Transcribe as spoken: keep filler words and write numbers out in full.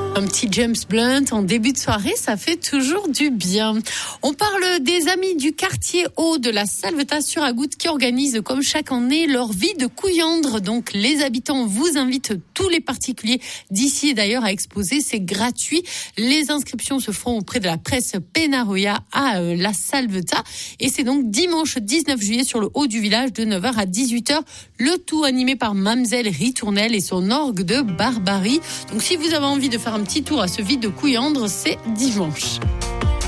Un petit James Blunt en début de soirée, ça fait toujours du bien. On parle des amis du quartier haut de la Salvetat sur Agout qui organisent comme chaque année leur vie de couillandre. Donc les habitants vous invitent, tous les particuliers d'ici et d'ailleurs, à exposer. C'est gratuit. Les inscriptions se feront auprès de la presse Penaroya à euh, la Salvetat. Et c'est donc dimanche dix-neuf juillet sur le haut du village de neuf heures à dix-huit heures. Le tout animé par Mamzelle Ritournelle et son orgue de Barbarie. Donc si vous avez envie de faire un petit tour à ce vide de couillandre, c'est dimanche.